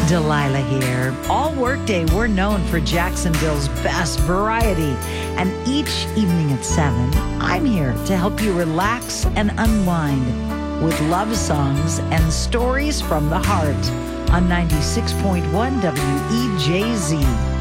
Delilah here. All workday, we're known for Jacksonville's best variety. And each evening at 7, I'm here to help you relax and unwind with love songs and stories from the heart on 96.1 WEJZ.